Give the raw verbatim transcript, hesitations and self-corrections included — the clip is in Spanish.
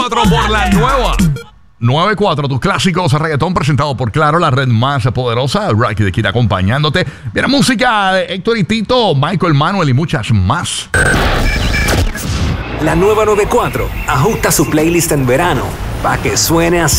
cuatro por la nueva nueve cuatro, tus clásicos reggaetón presentado por Claro, la red más poderosa. Rocky de Kid acompañándote. Viene música de Héctor y Tito, Michael Manuel y muchas más. La nueva noventa y cuatro ajusta su playlist en verano para que suene así.